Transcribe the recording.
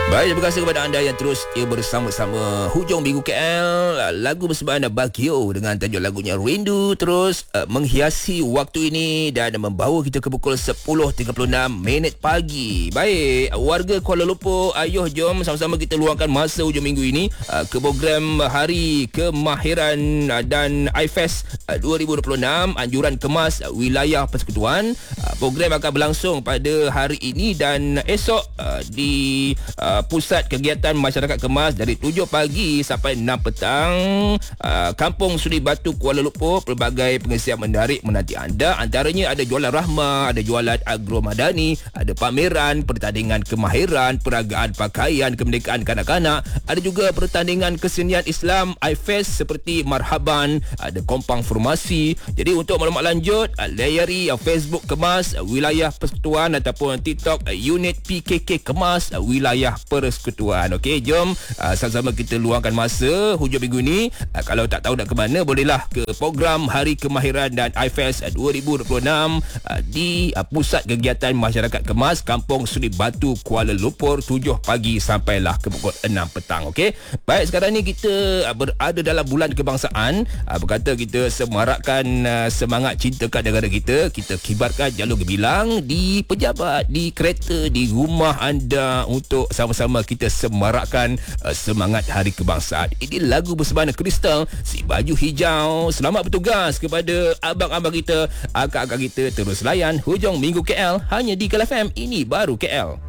Baik, terima kasih kepada anda yang terus bersama-sama Hujung Minggu KL. Lagu bersama Bagio dengan tajuk lagunya Rindu terus menghiasi waktu ini dan membawa kita ke pukul 10.36 pagi. Baik, warga Kuala Lumpur, ayuh jom sama-sama kita luangkan masa hujung minggu ini ke program Hari Kemahiran dan iFest 2026, anjuran kemas wilayah persekutuan. Program akan berlangsung pada hari ini dan esok di Pusat Kegiatan Masyarakat Kemas dari 7 pagi sampai 6 petang. Kampung Suri Batu, Kuala Lumpur. Pelbagai pengisian menarik menanti anda. Antaranya ada jualan rahmah, ada jualan agro madani, ada pameran, pertandingan kemahiran, peragaan pakaian, kemerdekaan kanak-kanak. Ada juga pertandingan kesenian Islam iFest seperti marhaban, ada kompang formasi. Jadi untuk maklumat lanjut, layari Facebook Kemas Wilayah Persekutuan ataupun TikTok unit PKK Kemas Wilayah Persekutuan. Okey, jom sama-sama kita luangkan masa hujung minggu ni. Kalau tak tahu nak ke mana, bolehlah ke program Hari Kemahiran dan iFest 2026 di Pusat Kegiatan Masyarakat Kemas, Kampung Suri Batu, Kuala Lumpur, 7 pagi sampailah ke pukul 6 petang. Okey. Baik, sekarang ni kita berada dalam bulan kebangsaan. Berkata kita semarakkan semangat cintakan negara kita. Kita kibarkan jalur gemilang di pejabat, di kereta, di rumah anda untuk sama-sama kita semarakkan semangat Hari Kebangsaan. Ini lagu bersama Kristal, Si Baju Hijau. Selamat bertugas kepada abang-abang kita, akak-akak kita. Terus layan Hujung Minggu KL hanya di KL FM. Ini baru KL.